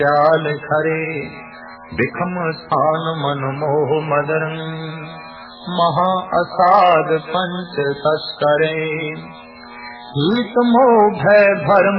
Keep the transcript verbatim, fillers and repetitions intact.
त्याल खरे विखम स्थान मन मोह मदन महा असाध पंच तस्करे हीत मोह भय भरम